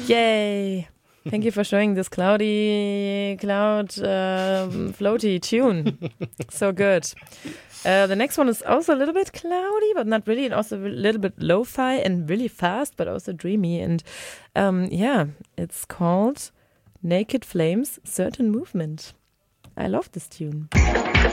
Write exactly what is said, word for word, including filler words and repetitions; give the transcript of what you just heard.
Yay! Thank you for showing this cloudy, cloud, um, floaty tune. So good. Uh, the next one is also a little bit cloudy, but not really, and also a little bit lo-fi and really fast, but also dreamy. And um, yeah, it's called Naked Flames, Certain Movement. I love this tune.